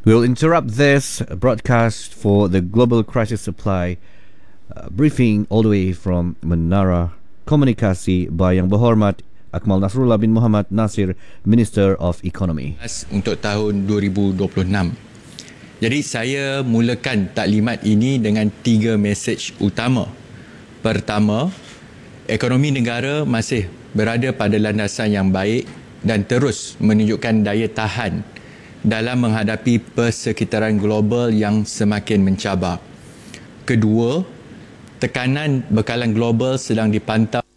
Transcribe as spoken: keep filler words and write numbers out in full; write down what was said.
We'll interrupt this broadcast for the Global Crisis Supply uh, briefing all the way from Menara Komunikasi by Yang Berhormat Akmal Nasrullah bin Muhammad Nasir, Minister of Economy. Untuk tahun dua ribu dua puluh enam. Jadi saya mulakan taklimat ini dengan tiga mesej utama. Pertama, ekonomi negara masih berada pada landasan yang baik dan terus menunjukkan daya tahan dalam menghadapi persekitaran global yang semakin mencabar. Kedua, tekanan bekalan global sedang dipantau